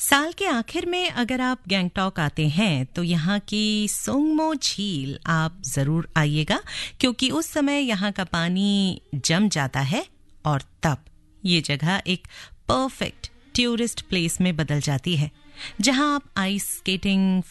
साल के आखिर में अगर आप गैंगटॉक आते हैं तो यहाँ की सोंगमो झील आप जरूर आइएगा, क्योंकि उस समय यहाँ का पानी जम जाता है और तब ये जगह एक परफेक्ट टूरिस्ट प्लेस में बदल जाती है, जहां आप आइस स्केटिंग,